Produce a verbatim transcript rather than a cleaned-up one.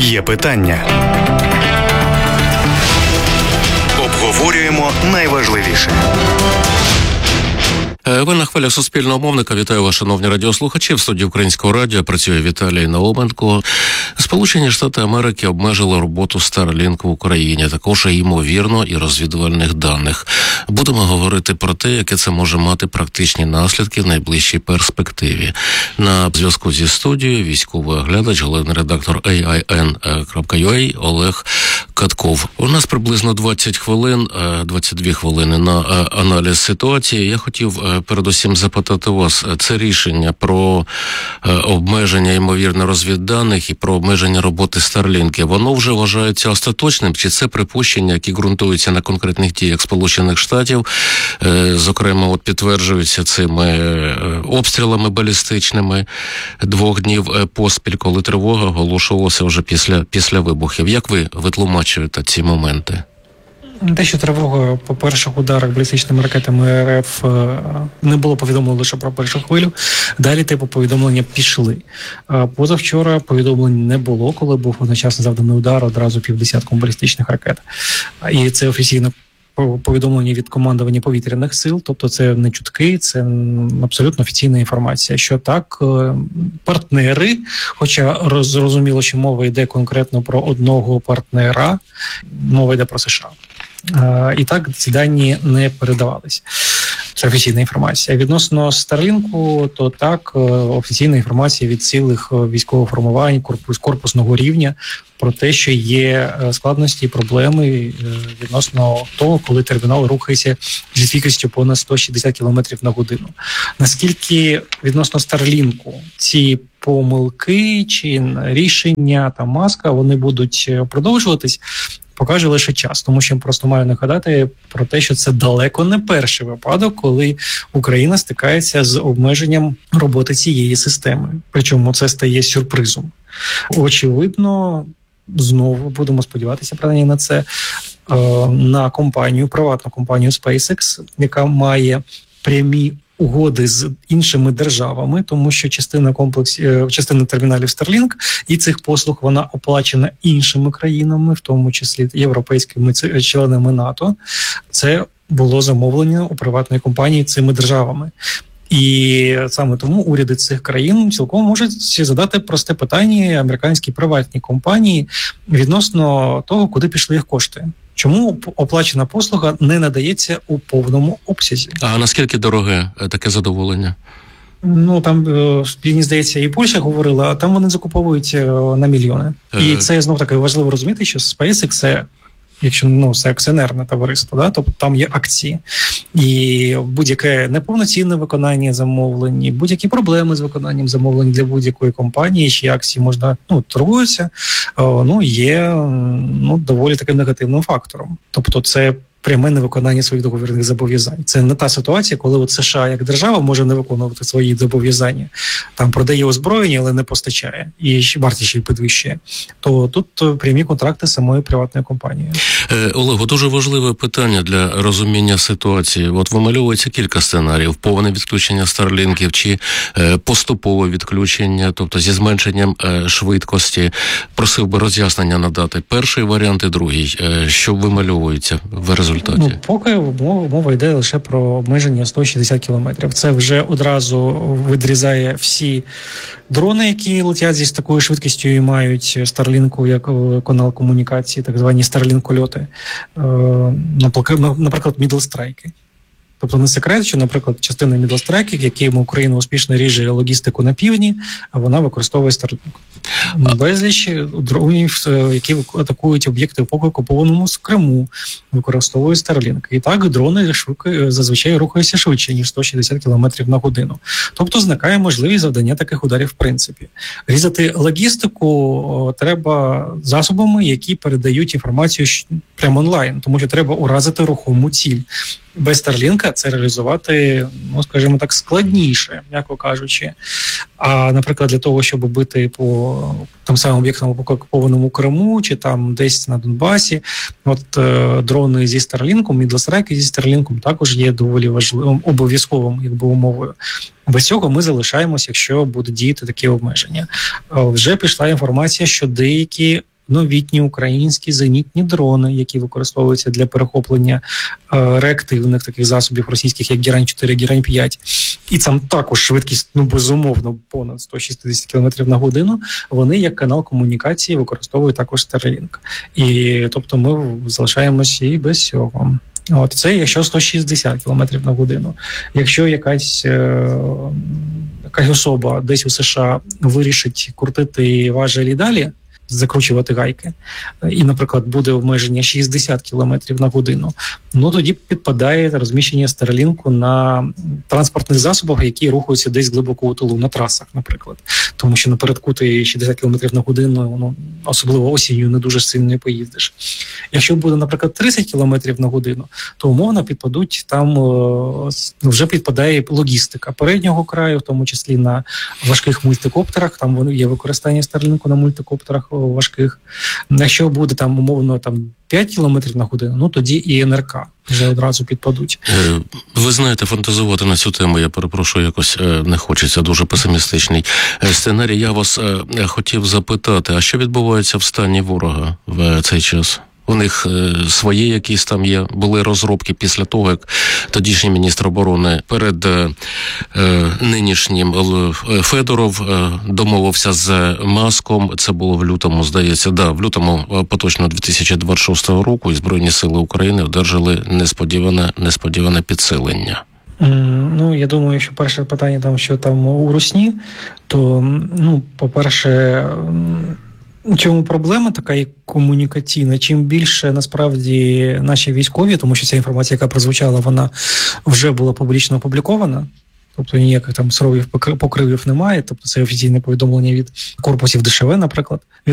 Є питання. Обговорюємо найважливіше. Ви на хвилях Суспільного мовника. Вітаю вас, шановні радіослухачі. В студії Українського радіо працює Віталій Науменко. Сполучені Штати Америки обмежили роботу Starlink в Україні, також ймовірно і розвідувальних даних. Будемо говорити про те, яке це може мати практичні наслідки в найближчій перспективі. На зв'язку зі студією військовий оглядач, головний редактор ей ай ен крапка ю а Олег Катков. У нас приблизно двадцять хвилин, двадцять дві хвилини на аналіз ситуації. Я хотів передусім запитати вас, це рішення про обмеження, ймовірно, розвідданих і про обмеження роботи Starlink, воно вже вважається остаточним, чи це припущення, які ґрунтуються на конкретних діях Сполучених Штатів, зокрема, от підтверджуються цими обстрілами балістичними двох днів поспіль, коли тривога оголошувалася вже після, після вибухів. Як ви витлумачуєте ці моменти? Те, що тривога по перших ударах балістичними ракетами РФ не було повідомлено лише про першу хвилю, далі типу повідомлення пішли. Позавчора повідомлень не було, коли був одночасно завданий удар одразу півдесятком балістичних ракет. І це офіційно повідомлення від командування повітряних сил, тобто це не чутки, це абсолютно офіційна інформація, що так, партнери, хоча зрозуміло, що мова йде конкретно про одного партнера, мова йде про США. І так ці дані не передавались. Це офіційна інформація. Відносно Старлінку, то так, офіційна інформація від цілих військових формувань, корпус, корпусного рівня про те, що є складності і проблеми відносно того, коли термінал рухається зі швидкістю понад сто шістдесят кілометрів на годину. Наскільки відносно Старлінку ці помилки чи рішення та маска, вони будуть продовжуватись, покаже лише час, тому що просто маю нагадати про те, що це далеко не перший випадок, коли Україна стикається з обмеженням роботи цієї системи. Причому це стає сюрпризом. Очевидно, знову будемо сподіватися принаймні на це, на компанію, приватну компанію SpaceX, яка має прямі угоди з іншими державами, тому що частина комплексів, частина терміналів Starlink і цих послуг вона оплачена іншими країнами, в тому числі європейськими членами НАТО. Це було замовлення у приватної компанії цими державами. І саме тому уряди цих країн цілком можуть задати просте питання американській приватній компанії відносно того, куди пішли їх кошти. Чому оплачена послуга не надається у повному обсязі? А наскільки дороге таке задоволення? Ну, там, мені здається, і Польща говорила, а там вони закуповують на мільйони. Е... І це, знов-таки, важливо розуміти, що SpaceX – це, якщо ну, це акціонерне товариство, да? Тобто там є акції. І будь-яке неповноцінне виконання замовлень, будь-які проблеми з виконанням замовлень для будь-якої компанії, чиї акції можна, ну, торгуються, ну, є ну, доволі таким негативним фактором. Тобто це пряме невиконання своїх договірних зобов'язань. Це не та ситуація, коли от США як держава може не виконувати свої зобов'язання, там продає озброєння, але не постачає, і вартість ще й підвищує. То тут прямі контракти самої приватної компанії. Е, Олего, дуже важливе питання для розуміння ситуації. От вимальовується кілька сценаріїв. Повне відключення Старлінків чи е, поступове відключення, тобто зі зменшенням е, швидкості. Просив би роз'яснення надати. Перший варіант і другий. Е, що вимальовується в результаті? Ну, поки мова, мова йде лише про обмеження сто шістдесят кілометрів. Це вже одразу відрізає всі дрони, які летять зі такою швидкістю і мають Старлінку як канал комунікації, так звані Старлінк-льоти. Наприклад, мідлстрайки. Тобто не секрет, що, наприклад, частина мідлстрайків, якими Україна успішно ріже логістику на півдні, а вона використовує Starlink. Безліч дронів, які атакують об'єкти в окупованому Криму, використовують Starlink. І так дрони швидко, зазвичай рухаються швидше, ніж сто шістдесят кілометрів на годину. Тобто зникає можливість завдання таких ударів в принципі. Різати логістику треба засобами, які передають інформацію прямо онлайн, тому що треба уразити рухому ціль. Без Старлінка це реалізувати, ну, скажімо так, складніше, м'яко кажучи. А, наприклад, для того, щоб бити по тим самим об'єктам по окупованому Криму, чи там десь на Донбасі, от е, дрони зі Старлінком, мідлстрайки зі Старлінком також є доволі важливим, обов'язковим, якби, умовою. Без цього ми залишаємося, якщо будуть діяти такі обмеження. Е, вже пішла інформація, що деякі новітні українські зенітні дрони, які використовуються для перехоплення е, реактивних таких засобів російських, як Герань чотири, Герань п'ять. І там також швидкість, ну, безумовно, понад сто шістдесят кілометрів на годину. Вони як канал комунікації використовують також Starlink. І, тобто, ми залишаємось і без цього. От, це якщо сто шістдесят кілометрів на годину. Якщо якась, е, якась особа десь у США вирішить крутити важелі далі, закручувати гайки, і, наприклад, буде обмеження шістдесят кілометрів на годину, ну тоді підпадає розміщення Starlink на транспортних засобах, які рухаються десь глибоко у тилу, на трасах, наприклад. Тому що напередку ти шістдесят кілометрів на годину, ну, особливо осінню, не дуже сильно поїздиш. Якщо буде, наприклад, тридцять кілометрів на годину, то умовно підпадуть, там вже підпадає логістика переднього краю, в тому числі на важких мультикоптерах, там є використання Starlink на мультикоптерах важких. Якщо буде там умовно там п'ять кілометрів на годину, ну тоді і НРК вже одразу підпадуть. Ви знаєте, фантазувати на цю тему, я перепрошую, якось не хочеться, дуже песимістичний сценарій. Я вас хотів запитати, а що відбувається в стані ворога в цей час? У них е, свої якісь там є, були розробки після того, як тодішній міністр оборони перед е, е, нинішнім е, Федоров е, домовився з Маском. Це було в лютому, здається, да, в лютому поточно дві тисячі двадцять шостого року, і Збройні сили України одержали несподіване, несподіване підсилення. Mm, ну, я думаю, що перше питання там, що там у Русні, то, ну, по-перше, у чому проблема така і комунікаційна? Чим більше насправді наші військові, тому що ця інформація, яка прозвучала, вона вже була публічно опублікована, тобто ніяких там сровів покривів немає, тобто це офіційне повідомлення від корпусів ДШВ, наприклад, від